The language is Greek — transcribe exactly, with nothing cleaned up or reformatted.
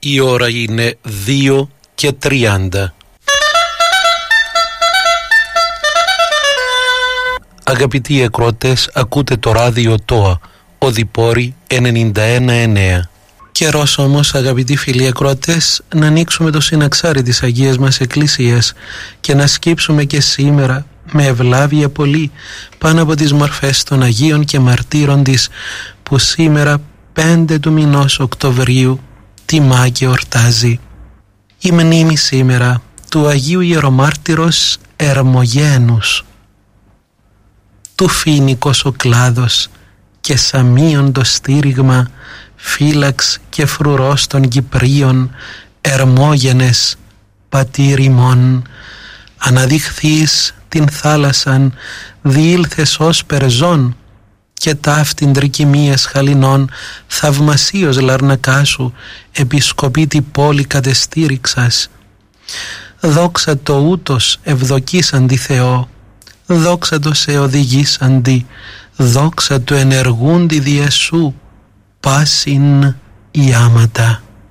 Η ώρα είναι δύο και τριάντα. Αγαπητοί ακροατές, ακούτε το ράδιο ΤΟΑ, Οδυπόρη ενενήντα ένα εννέα. Καιρός όμως, αγαπητοί φίλοι ακροατές, να ανοίξουμε το συναξάρι της Αγίας μας Εκκλησίας και να σκύψουμε και σήμερα με ευλάβεια πολύ πάνω από τις μορφές των Αγίων και Μαρτύρων της, που σήμερα πέντε του μηνός Οκτωβρίου τιμά και ορτάζει. Η μνήμη σήμερα του Αγίου Ιερομάρτυρος Ερμογένους, του φοίνικος ο κλάδος και σαμίον το στήριγμα, φύλαξ και φρουρός των Κυπρίων, Ερμόγενες πατήρ ημών, αναδειχθείς την θάλασσαν, διήλθες ως περζόν, και ταύτην τρικυμίας χαλινών, θαυμασίως λαρνακά σου, επισκοπήτη πόλη κατεστήριξας. Δόξα το ούτως ευδοκίσαντι Θεό, δόξα το σε οδηγήσαντι, δόξα το ενεργούντι διεσού, πάσιν η άματα.